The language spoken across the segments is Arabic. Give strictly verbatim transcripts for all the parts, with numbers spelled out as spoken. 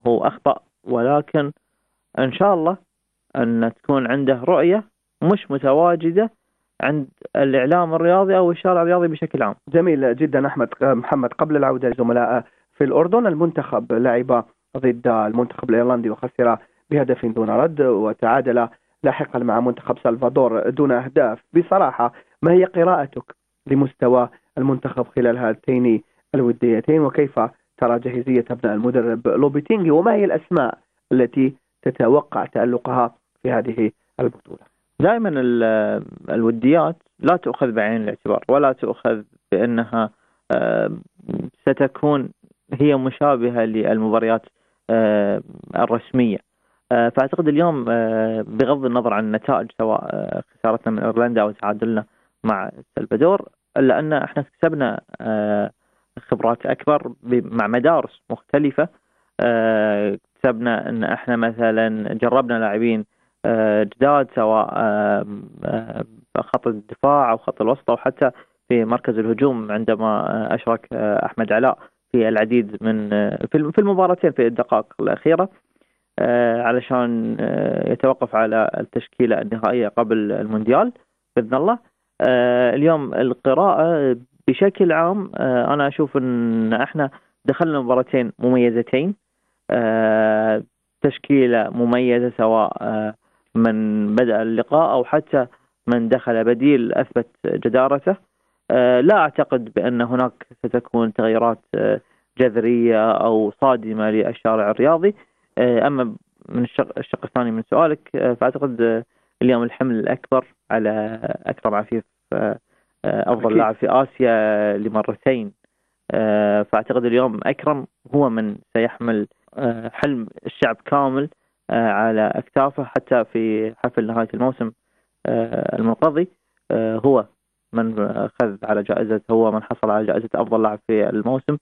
هو أخطأ، ولكن إن شاء الله أن تكون عنده رؤية مش متواجدة عند الإعلام الرياضي أو الشارع الرياضي بشكل عام. جميل جدا أحمد. محمد، قبل العودة لزملاء في الأردن، المنتخب لعب ضد المنتخب الإيرلندي وخسر بهدف دون رد، وتعادل لاحقا مع منتخب سلفادور دون أهداف. بصراحة ما هي قراءتك لمستوى المنتخب خلال هاتين الوديتين، وكيف ترى جاهزية أبناء المدرب لوبيتينغي، وما هي الأسماء التي تتوقع تألقها في هذه البطولة؟ دائما الوديات لا تؤخذ بعين الاعتبار، ولا تؤخذ بأنها ستكون هي مشابهة للمباريات الرسمية. فأعتقد اليوم بغض النظر عن النتائج، سواء خسارتنا من إيرلندا أو تعادلنا مع سلفادور، إلا أن احنا كسبنا خبرات أكبر مع مدارس مختلفة. كسبنا أن احنا مثلا جربنا لاعبين جداد، سواء خط الدفاع أو خط الوسط أو حتى في مركز الهجوم، عندما أشرك أحمد علاء في العديد من في المباراتين في الدقائق الأخيرة علشان يتوقف على التشكيلة النهائية قبل المونديال بإذن الله. اليوم القراءة بشكل عام، أنا أشوف أن احنا دخلنا مباراتين مميزتين، تشكيلة مميزة، سواء من بدأ اللقاء أو حتى من دخل بديل أثبت جدارته. لا أعتقد بأن هناك ستكون تغييرات جذرية أو صادمة للشارع الرياضي. أما من الشق, الشق الثاني من سؤالك، فأعتقد اليوم الحمل الأكبر على أكرم عفيف، أفضل لاعب في آسيا لمرتين. فأعتقد اليوم أكرم هو من سيحمل حلم الشعب كامل على أكتافه، حتى في حفل نهاية الموسم المنقضي هو من أخذ على جائزة، هو من حصل على جائزة أفضل لاعب في الموسم،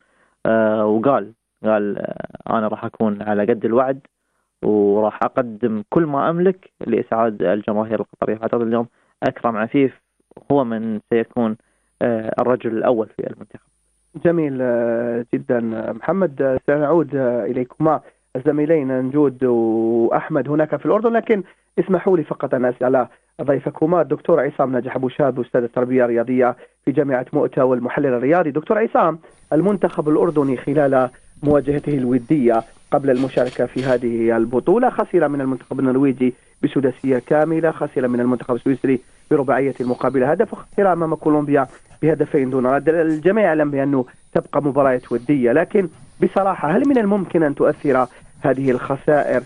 وقال قال أنا راح أكون على قد الوعد وراح أقدم كل ما أملك لإسعاد الجماهير القطرية. فأعتقد اليوم أكرم عفيف هو من سيكون الرجل الأول في المنتخب. جميل جدا محمد. سنعود إليكما الزميلين نجود وأحمد هناك في الأردن، لكن اسمحوا لي فقط أن أسأل ضيفكما الدكتور عصام ناجح أبو شاب، أستاذ التربية الرياضية في جامعة مؤتة والمحلل الرياضي. دكتور عصام، المنتخب الأردني خلال مواجهته الودية قبل المشاركة في هذه البطولة خسر من المنتخب النرويجي بسداسية كاملة، خسر من المنتخب السويسري برباعية المقابلة هدف، وخسر أمام كولومبيا بهدفين دون رد. الجميع يعلم بأنه تبقى مباراة ودية، لكن بصراحة هل من الممكن أن تؤثر هذه الخسائر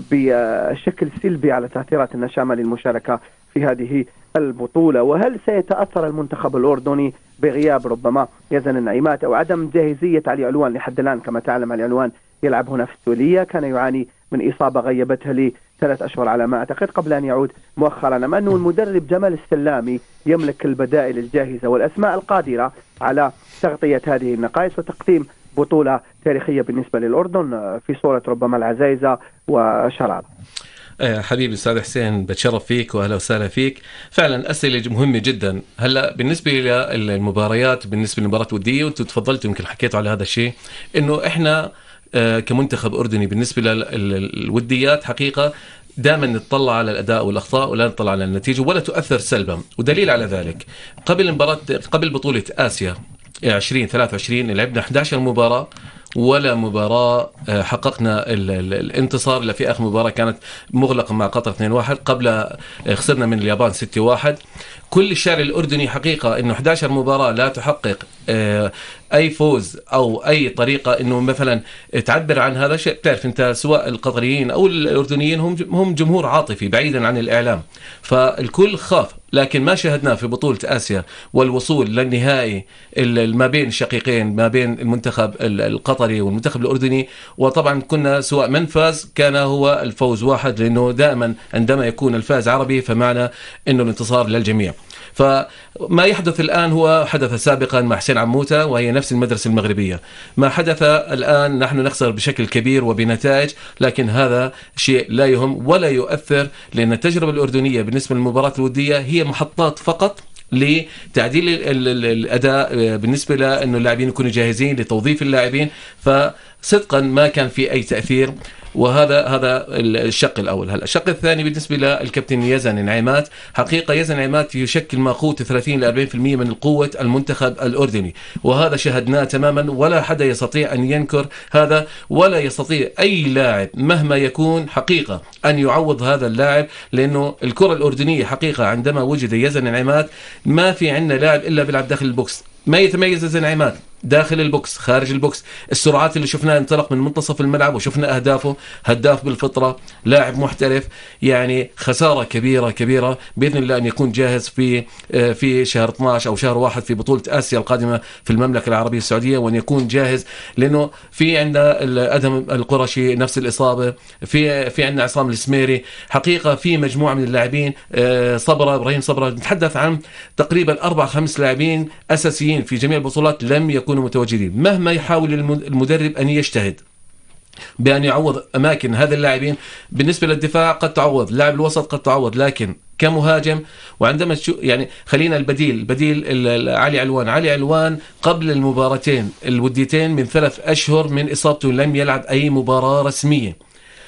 بشكل سلبي على تأثيرات النشامة للمشاركة في هذه البطولة؟ وهل سيتأثر المنتخب الأردني بغياب ربما يزن النعيمات أو عدم جاهزية علي علوان لحد الآن؟ كما تعلم علي علوان يلعب هنا في السعودية، كان يعاني من إصابة غيبتها لثلاث أشهر على ما أعتقد قبل أن يعود مؤخرا. أما أنه المدرب جمال السلامي يملك البدائل الجاهزة والأسماء القادرة على تغطية هذه النقائص وتقديم بطولة تاريخية بالنسبة للأردن في صورة ربما العزايزة وشرارة. حبيبي أستاذ حسين، بتشرف فيك وأهلا وسهلا فيك. فعلا أسئلة مهمة جدا. هلا بالنسبة للمباريات، بالنسبة للمباريات الودية، وأنتم تفضلتوا يمكن حكيتوا على هذا الشيء، إنه إحنا كمنتخب أردني بالنسبة للوديات حقيقة دائما نطلع على الأداء والأخطاء ولا نطلع على النتيجة ولا تؤثر سلبا. ودليل على ذلك قبل المباراة قبل بطولة آسيا عشرين ثلاثة وعشرين لعبنا إحدى عشرة مباراة ولا مباراة حققنا الانتصار إلا في آخر مباراة كانت مغلقة مع قطر اثنين واحد، قبل خسرنا من اليابان ستة واحد. كل الشارع الأردني حقيقة إنه إحدى عشرة مباراة لا تحقق أي فوز أو أي طريقة إنه مثلا تعبر عن هذا الشيء. بتعرف أنت سواء القطريين أو الأردنيين هم هم جمهور عاطفي بعيدا عن الإعلام، فالكل خاف. لكن ما شاهدناه في بطولة آسيا والوصول للنهائي ما بين الشقيقين، ما بين المنتخب القطري والمنتخب الأردني، وطبعا كنا سواء من فاز كان هو الفوز واحد، لأنه دائما عندما يكون الفاز عربي فمعنى أنه الانتصار للجميع. فما يحدث الآن هو حدث سابقا مع حسين عموتة، وهي نفس المدرسة المغربية. ما حدث الآن نحن نخسر بشكل كبير وبنتائج، لكن هذا شيء لا يهم ولا يؤثر، لأن التجربة الأردنية بالنسبة للمباراة الودية هي محطات فقط لتعديل الأداء بالنسبة لأنه اللاعبين يكونوا جاهزين لتوظيف اللاعبين، فصدقا ما كان في أي تأثير. وهذا هذا الشق الأول. هلا الشق الثاني بالنسبة للكابتن يزن نعيمات، حقيقة يزن نعيمات يشكل ما قوة ثلاثين إلى أربعين بالمئة من قوة المنتخب الأردني، وهذا شاهدناه تماما، ولا حدا يستطيع أن ينكر هذا، ولا يستطيع أي لاعب مهما يكون حقيقة أن يعوض هذا اللاعب، لأنه الكرة الأردنية حقيقة عندما وجد يزن نعيمات ما في عندنا لاعب إلا بيلعب داخل البوكس. ما يتميز يزن نعيمات داخل البوكس، خارج البوكس، السرعات اللي شفناها انطلق من منتصف الملعب وشفنا أهدافه، هداف بالفطرة، لاعب محترف. يعني خسارة كبيرة كبيرة، بإذن الله أن يكون جاهز في في شهر اثني عشر أو شهر واحد في بطولة آسيا القادمة في المملكة العربية السعودية، وأن يكون جاهز، لأنه في عندنا أدهم القرشي نفس الإصابة، في في عندنا عصام السميري، حقيقة في مجموعة من اللاعبين، صبرة إبراهيم صبرة، نتحدث عن تقريبا أربع خمس لاعبين أساسيين في جميع البطولات لم يكونوا متواجدين. مهما يحاول المدرب أن يجتهد بأن يعوض أماكن هذا اللاعبين، بالنسبة للدفاع قد تعوض، لاعب الوسط قد تعوض، لكن كمهاجم وعندما تشوف يعني خلينا البديل بديل علي علوان علي علوان قبل المباراتين الوديتين من ثلاث أشهر من إصابته لم يلعب أي مباراة رسمية،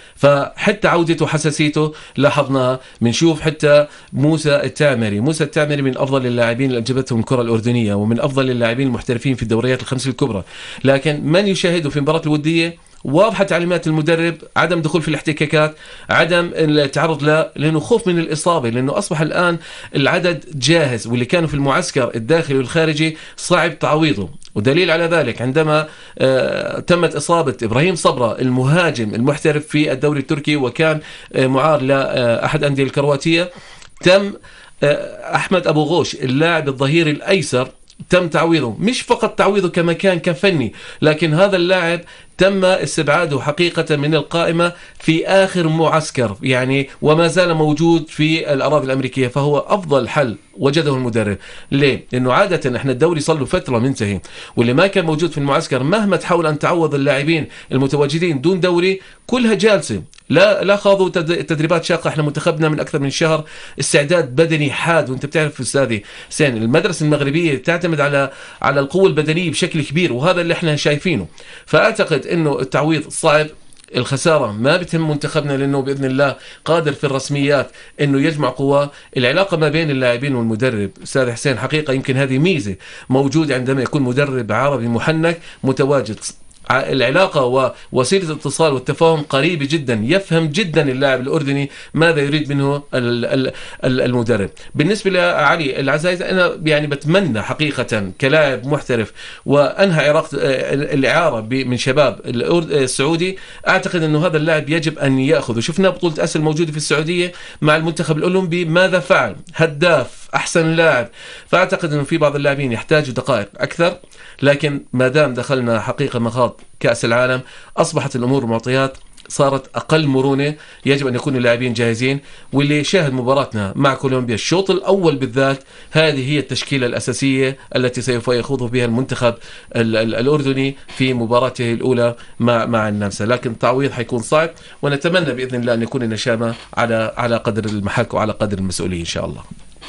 فحتى عودته وحساسيته لاحظناها. بنشوف حتى موسى التعمري موسى التعمري من أفضل اللاعبين اللي أنجبتهم الكرة الأردنية، ومن أفضل اللاعبين المحترفين في الدوريات الخمس الكبرى، لكن من يشاهده في مباراة الودية واضحة تعليمات المدرب، عدم دخول في الاحتكاكات، عدم التعرض له، لأنه خوف من الإصابة، لأنه أصبح الآن العدد جاهز، واللي كانوا في المعسكر الداخلي والخارجي صعب تعويضه. ودليل على ذلك عندما آه تمت إصابة إبراهيم صبرة المهاجم المحترف في الدوري التركي، وكان آه معار لأحد أندية الكرواتية، تم آه أحمد أبو غوش اللاعب الظهير الأيسر تم تعويضه، مش فقط تعويضه كما كان كفني، لكن هذا اللاعب تم استبعاده حقيقة من القائمة في آخر معسكر يعني، وما زال موجود في الأراضي الأمريكية، فهو أفضل حل وجده المدرب. ليه؟ لأنه عادة إحنا الدوري صار له فترة منتهي، واللي ما كان موجود في المعسكر مهما تحاول أن تعوض اللاعبين المتواجدين دون دوري كلها جالسة، لا لا خاضوا تدريبات شاقة. احنا منتخبنا من أكثر من شهر استعداد بدني حاد، وانت بتعرف أستاذي سين المدرسة المغربية تعتمد على على القوة البدنية بشكل كبير، وهذا اللي احنا شايفينه. فأعتقد إنه التعويض صعب، الخسارة ما بتهم منتخبنا، لأنه بإذن الله قادر في الرسميات إنه يجمع قوة. العلاقة ما بين اللاعبين والمدرب أستاذ حسين حقيقة يمكن هذه ميزة موجودة عندما يكون مدرب عربي محنك متواجد، العلاقة ووسيلة الاتصال والتفاهم قريبة جدا، يفهم جدا اللاعب الأردني ماذا يريد منه المدرب. بالنسبة لعلي العزايز أنا يعني بتمنى حقيقة كلاعب محترف وأنهى عراق الإعارة من شباب السعودي، أعتقد أنه هذا اللاعب يجب أن يأخذ. وشفنا بطولة آسيا الموجودة في السعودية مع المنتخب الأولمبي ماذا فعل، هداف أحسن لاعب. فأعتقد أنه في بعض اللاعبين يحتاجوا دقائق أكثر، لكن ما دام دخلنا حقيقة مخاض كأس العالم أصبحت الأمور المعطيات صارت أقل مرونة، يجب أن يكون اللاعبين جاهزين. واللي شاهد مباراتنا مع كولومبيا الشوط الأول بالذات، هذه هي التشكيلة الأساسية التي سوف يخوض بها المنتخب الأردني في مباراته الأولى مع مع النمسا، لكن التعويض حيكون صعب، ونتمنى بإذن الله أن يكون النشامة على على قدر المحك وعلى قدر المسؤولية إن شاء الله.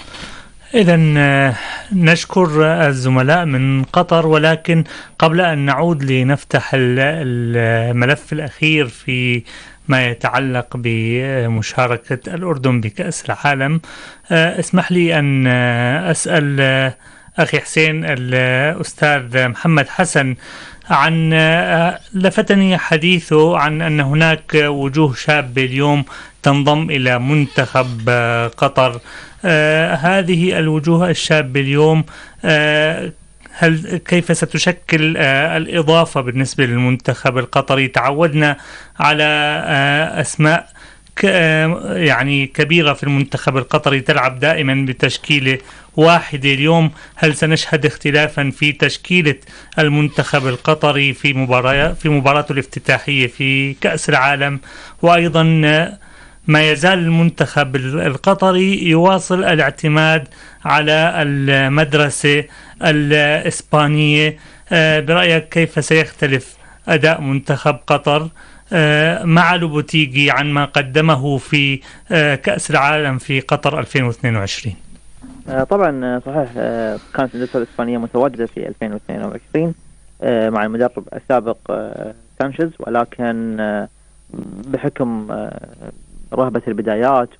إذن نشكر الزملاء من قطر، ولكن قبل أن نعود لنفتح الملف الأخير في ما يتعلق بمشاركة الأردن بكأس العالم، اسمح لي أن أسأل أخي حسين الأستاذ محمد حسن عن لفتني حديثه عن أن هناك وجوه شابة اليوم تنضم إلى منتخب قطر. آه هذه الوجوه الشابة اليوم آه هل كيف ستشكل آه الإضافة بالنسبة للمنتخب القطري؟ تعودنا على آه أسماء ك آه يعني كبيرة في المنتخب القطري تلعب دائما بتشكيلة واحدة. اليوم هل سنشهد اختلافا في تشكيلة المنتخب القطري في مباراة في مباراته الافتتاحية في كأس العالم؟ وأيضا آه ما يزال المنتخب القطري يواصل الاعتماد على المدرسة الإسبانية. برأيك كيف سيختلف أداء منتخب قطر مع لوبوتيغي عن ما قدمه في كأس العالم في قطر ألفين واثنين وعشرين؟ طبعا صحيح، كانت الأندلس الإسبانية متواجدة في ألفين واثنين وعشرين مع المدرب السابق سانشيز، ولكن بحكم رهبة البدايات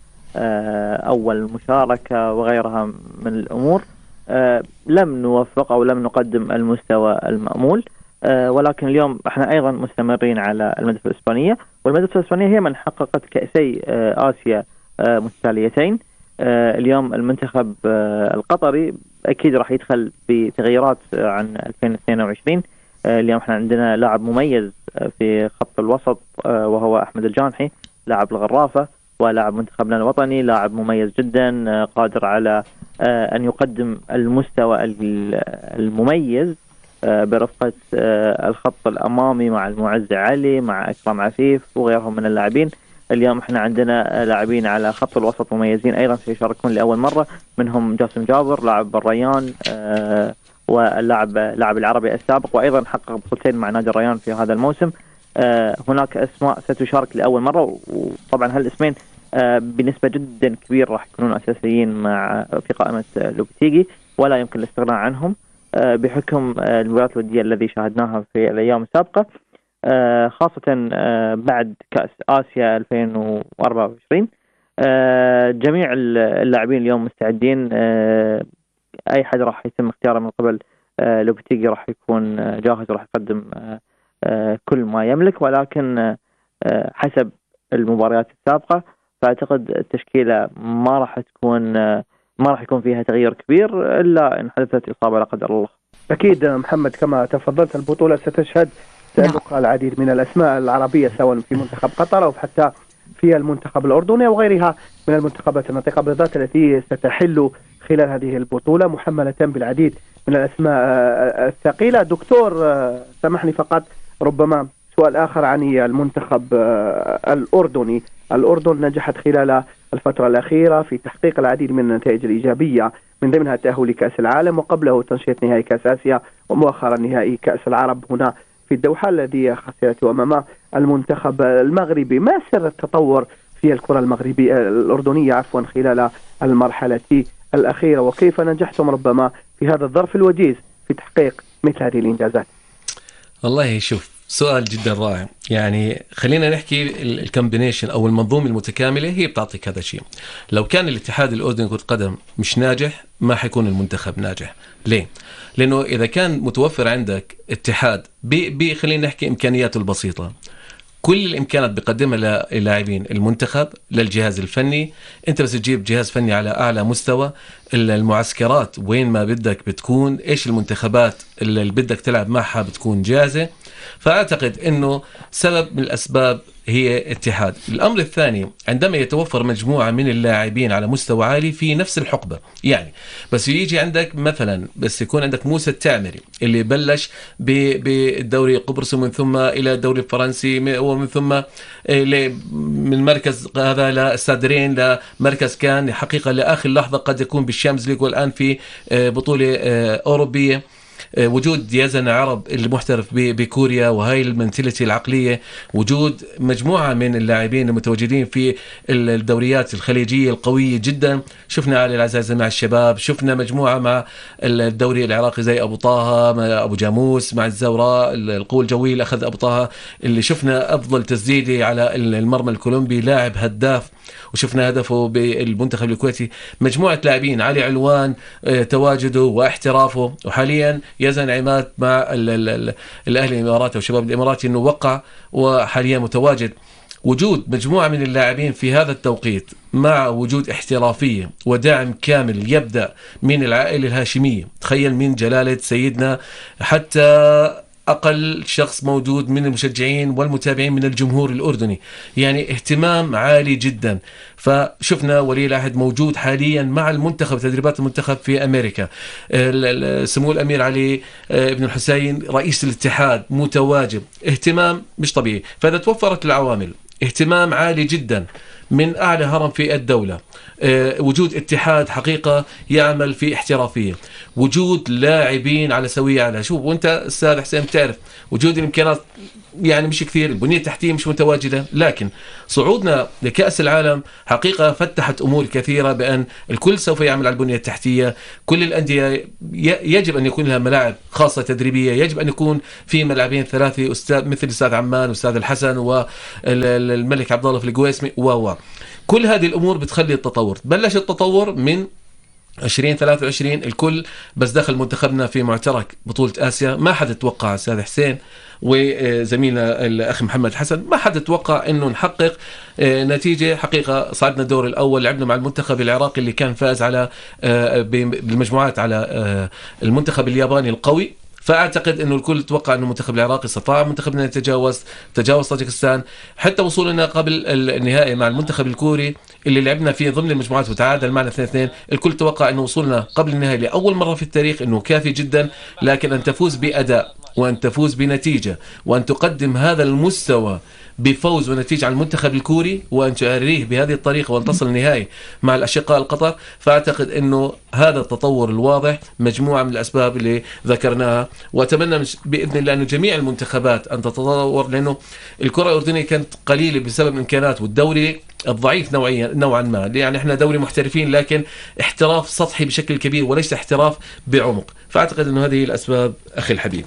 وأول مشاركة وغيرها من الأمور لم نوفق أو لم نقدم المستوى المأمول. ولكن اليوم احنا أيضا مستمرين على المدرسة الإسبانية، والمدرسة الإسبانية هي من حققت كأسي آسيا متتاليتين. اليوم المنتخب القطري أكيد راح يدخل بتغييرات عن ألفين واثنين وعشرين. اليوم احنا عندنا لاعب مميز في خط الوسط وهو أحمد الجانحي، لاعب الغرافة ولاعب منتخبنا الوطني، لاعب مميز جدا قادر على أن يقدم المستوى المميز برفقة الخط الأمامي مع المعز علي مع أكرم عفيف وغيرهم من اللاعبين. اليوم احنا عندنا لاعبين على خط الوسط مميزين أيضا سيشاركون لأول مرة، منهم جاسم جابر لاعب الريان واللاعب لاعب العربي السابق، وأيضا حقق بطولتين مع نادي الريان في هذا الموسم. هناك أسماء ستشارك لأول مرة، وطبعا هالاسمين بنسبة جدا كبيرة راح يكونون أساسيين مع في قائمة لوبتيجي، ولا يمكن الاستغناء عنهم بحكم المباريات الودية الذي شاهدناها في الأيام السابقة، خاصة بعد كأس آسيا ألفين وأربعة وعشرين. جميع اللاعبين اليوم مستعدين، أي حد راح يتم اختياره من قبل لوبتيجي راح يكون جاهز وراح يقدم كل ما يملك، ولكن حسب المباريات السابقة فأعتقد التشكيلة ما راح تكون ما راح يكون فيها تغيير كبير إلا إن حدثت إصابة لا قدر الله. أكيد محمد، كما تفضلت البطولة ستشهد تألق العديد من الأسماء العربية سواء في منتخب قطر أو حتى في المنتخب الأردني وغيرها من المنتخبات الناطقة بالذات التي ستحل خلال هذه البطولة محملة بالعديد من الأسماء الثقيلة. دكتور سامحني فقط، ربما سؤال آخر عن المنتخب الأردني. الأردن نجحت خلال الفترة الأخيرة في تحقيق العديد من النتائج الإيجابية، من ضمنها التأهل لكأس العالم وقبله تنشيط نهائي كأس آسيا ومؤخرا نهائي كأس العرب هنا في الدوحة الذي خسرته أمام المنتخب المغربي. ما سر التطور في الكرة المغربية الأردنية عفوا خلال المرحلة الأخيرة، وكيف نجحتم ربما في هذا الظرف الوجيز في تحقيق مثل هذه الإنجازات؟ والله شوف، سؤال جدا رائع. يعني خلينا نحكي الكومبينيشن او المنظومه المتكامله هي بتعطيك هذا الشيء. لو كان الاتحاد الاردني كرة قدم مش ناجح ما حيكون المنتخب ناجح. ليه؟ لانه اذا كان متوفر عندك اتحاد ب خلينا نحكي امكانياته البسيطه، كل الامكانات بقدمها للاعبين المنتخب للجهاز الفني، انت بس تجيب جهاز فني على اعلى مستوى، المعسكرات وين ما بدك بتكون، ايش المنتخبات اللي بدك تلعب معها بتكون جاهزه. فأعتقد أنه سبب من الأسباب هي اتحاد. الأمر الثاني، عندما يتوفر مجموعة من اللاعبين على مستوى عالي في نفس الحقبة، يعني بس يجي عندك مثلا بس يكون عندك موسى التعمري اللي بلش بالدوري القبرصي ومن ثم إلى الدوري الفرنسي ومن ثم من مركز هذا للسادرين لمركز كان حقيقة لآخر لحظة قد يكون بالشامز ليج والآن في بطولة أوروبية. وجود يزن عرب المحترف بكوريا وهاي المنتاليتي العقلية، وجود مجموعة من اللاعبين المتواجدين في الدوريات الخليجية القوية جدا. شفنا علي العزازي مع الشباب، شفنا مجموعة مع الدوري العراقي زي أبو طه مع أبو جاموس مع الزوراء، القوة الجوية اللي أخذ أبو طه، اللي شفنا أفضل تسديدي على المرمى الكولومبي لاعب هداف وشفنا هدفه بالمنتخب الكويتي. مجموعة لاعبين، علي علوان تواجده واحترافه، وحاليا يزن عماد مع الأهلي الإماراتي وشباب الإماراتي أنه وقع وحاليا متواجد. وجود مجموعة من اللاعبين في هذا التوقيت مع وجود احترافية ودعم كامل يبدأ من العائلة الهاشمية، تخيل من جلالة سيدنا حتى أقل شخص موجود من المشجعين والمتابعين من الجمهور الأردني، يعني اهتمام عالي جدا. فشفنا ولي العهد موجود حاليا مع المنتخب، تدريبات المنتخب في أمريكا، سمو الأمير علي بن الحسين رئيس الاتحاد متواجد، اهتمام مش طبيعي. فإذا توفرت العوامل، اهتمام عالي جدا من أعلى هرم في الدولة، وجود اتحاد حقيقة يعمل في احترافية، وجود لاعبين على سوية على شوف. وانت أستاذ حسين تعرف وجود الإمكانات يعني مش كثير، البنية التحتية مش متواجدة، لكن صعودنا لكأس العالم حقيقة فتحت أمور كثيرة بأن الكل سوف يعمل على البنية التحتية. كل الأندية يجب أن يكون لها ملاعب خاصة تدريبية، يجب أن يكون في ملاعبين ثلاثة أستاذ مثل أستاذ عمان وأستاذ الحسن والملك عبد الله في القويسمي و كل هذه الأمور بتخلي التطور. بلش التطور من عشرين ثلاثة وعشرين، الكل بس دخل منتخبنا في معترك بطولة آسيا. ما حد توقع أستاذ حسين وزميلنا الأخ محمد حسن، ما حد توقع أنه نحقق نتيجة حقيقة. صعدنا الدور الأول، لعبنا مع المنتخب العراقي اللي كان فاز على بالمجموعات على المنتخب الياباني القوي. فأعتقد أنه الكل توقع أنه المنتخب العراقي استطاع منتخبنا يتجاوز تجاوز طاجكستان، حتى وصولنا قبل النهائي مع المنتخب الكوري اللي لعبنا فيه ضمن المجموعات وتعادل معنا اثنين اثنين. الكل توقع أنه وصولنا قبل النهائي لأول مرة في التاريخ أنه كافي جدا، لكن أن تفوز بأداء وأن تفوز بنتيجة وأن تقدم هذا المستوى بفوز ونتيجة على المنتخب الكوري وأن تعريه بهذه الطريقة وأن تصل النهائي مع الأشقاء القطر. فأعتقد أنه هذا التطور الواضح مجموعة من الأسباب اللي ذكرناها، وأتمنى بإذن الله أن جميع المنتخبات أن تتطور، لأنه الكرة الأردنية كانت قليلة بسبب الإمكانات والدوري الضعيف نوعيا نوعا ما. يعني احنا دوري محترفين لكن احتراف سطحي بشكل كبير وليس احتراف بعمق. فأعتقد أنه هذه الأسباب أخي الحبيب.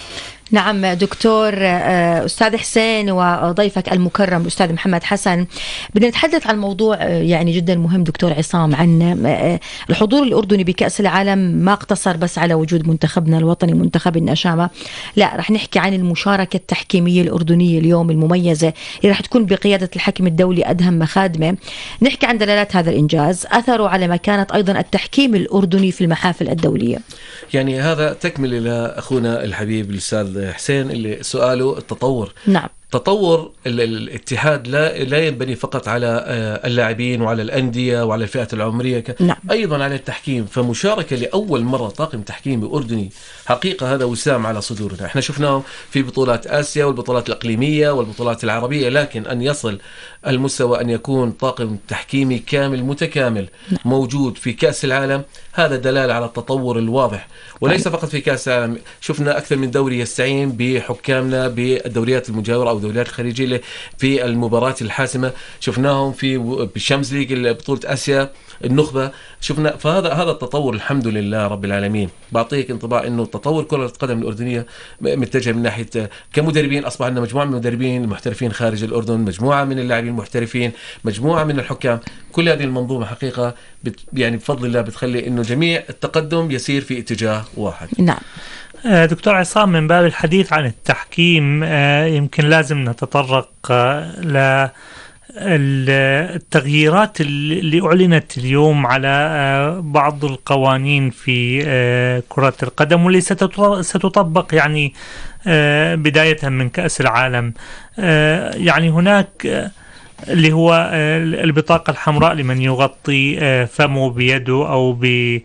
نعم دكتور أستاذ حسين وضيفك المكرم الأستاذ محمد حسن، بدنا نتحدث عن موضوع يعني جدا مهم دكتور عصام، عن الحضور الأردني بكأس العالم. ما اقتصر بس على وجود منتخبنا الوطني منتخب النشامة، لا رح نحكي عن المشاركة التحكيمية الأردنية اليوم المميزة اللي رح تكون بقيادة الحكم الدولي أدهم مخادمة. نحكي عن دلالات هذا الإنجاز، أثره على مكانة أيضا التحكيم الأردني في المحافل الدولية. يعني هذا تكمل إلى أخونا الحبيب الأستاذ حسين اللي سؤاله التطور. نعم. تطور الاتحاد لا لا ينبني فقط على اللاعبين وعلى الأندية وعلى الفئات العمرية، نعم. أيضا على التحكيم. فمشاركة لأول مرة طاقم تحكيمي أردني حقيقة هذا وسام على صدورنا. احنا شفناه في بطولات آسيا والبطولات الإقليمية والبطولات العربية، لكن أن يصل المستوى أن يكون طاقم تحكيمي كامل متكامل موجود في كأس العالم، هذا دلالة على التطور الواضح. وليس فقط في كأس العالم، شفنا أكثر من دوري يستعين بحكامنا بالدوريات المجاورة أو الدوريات الخارجية في المباراة الحاسمة. شفناهم في بالشامبيونز ليج بطولة آسيا النخبة، شفنا. فهذا هذا التطور الحمد لله رب العالمين. بعطيك انطباع انه تطور كرة القدم الأردنية متجه من ناحية كمدربين، اصبح عندنا مجموعة من المدربين المحترفين خارج الأردن، مجموعة من اللاعبين المحترفين، مجموعة من الحكام. كل هذه المنظومة حقيقة يعني بفضل الله بتخلي انه جميع التقدم يسير في اتجاه واحد. نعم دكتور عصام، من باب الحديث عن التحكيم يمكن لازم نتطرق ل التغييرات اللي أعلنت اليوم على بعض القوانين في كرة القدم واللي ستطبق يعني بداية من كأس العالم. يعني هناك اللي هو البطاقة الحمراء لمن يغطي فمه بيده أو ب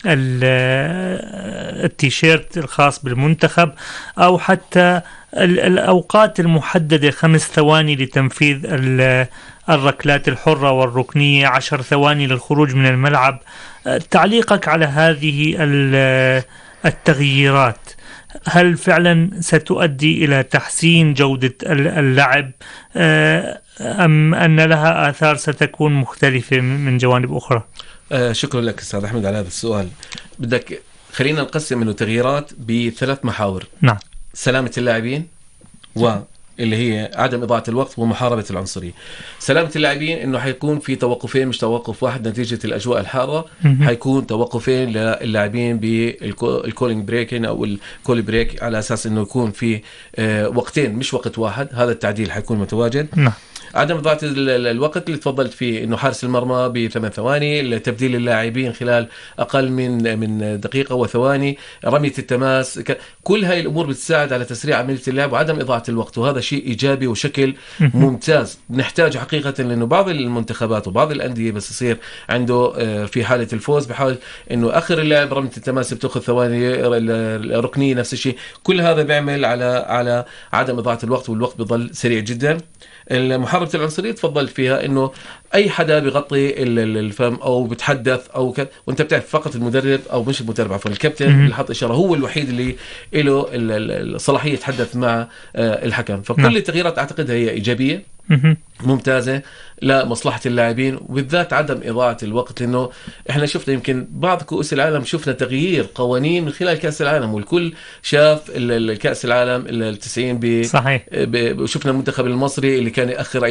التيشيرت الخاص بالمنتخب، أو حتى الأوقات المحددة خمس ثواني لتنفيذ الركلات الحرة والركنية، عشر ثواني للخروج من الملعب. تعليقك على هذه التغييرات، هل فعلا ستؤدي إلى تحسين جودة اللعب أم أن لها آثار ستكون مختلفة من جوانب أخرى؟ آه شكرا لك أستاذ أحمد على هذا السؤال. بدك خلينا نقسم إنه تغييرات بثلاث محاور. نعم. سلامة اللاعبين، واللي هي عدم إضاعة الوقت، ومحاربة العنصرية. سلامة اللاعبين إنه حيكون في توقفين، مش توقف واحد نتيجة الأجواء الحارة، حيكون توقفين للاعبين بالكولينج بريكين أو الكولي بريك، على أساس إنه يكون في آه وقتين مش وقت واحد. هذا التعديل حيكون متواجد. نعم. عدم إضاعة الوقت اللي تفضلت فيه، إنه حارس المرمى بثمان ثواني، تبديل اللاعبين خلال أقل من من دقيقة وثواني، رمية التماس، كل هاي الأمور بتساعد على تسريع عملية اللعب وعدم إضاعة الوقت، وهذا شيء إيجابي وشكل ممتاز نحتاج حقيقة. لأنه بعض المنتخبات وبعض الأندية بس يصير عنده في حالة الفوز بحاول إنه آخر اللعب رمية التماس بتأخذ ثواني، الركنية نفس الشيء. كل هذا بيعمل على على عدم إضاعة الوقت، والوقت بيضل سريع جدا. محاربة العنصرية تفضلت فيها إنه أي حدا بيغطي الفم أو بتحدث أو ك... وأنت بتعرف فقط المدرب أو مش المدرب عفوا الكابتن اللي حط إشارة هو الوحيد اللي له الصلاحية يتحدث مع الحكم. فكل نعم. التغييرات أعتقدها هي إيجابية ممتازة لمصلحة اللاعبين وبالذات عدم إضاعة الوقت، لأنه إحنا شفنا يمكن بعض كؤوس العالم شفنا تغيير قوانين من خلال كأس العالم والكل شاف الكأس العالم التسعين ب... صحيح. ب... شفنا المنتخب المصري اللي كان يأخر